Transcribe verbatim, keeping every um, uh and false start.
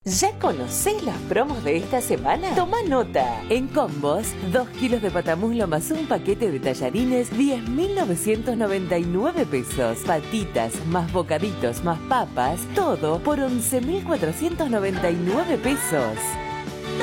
¿Ya conocés las promos de esta semana? Toma nota. En combos, dos kilos de patamuslo más un paquete de tallarines, diez mil novecientos noventa y nueve pesos. Patitas más bocaditos más papas, todo por once mil cuatrocientos noventa y nueve pesos.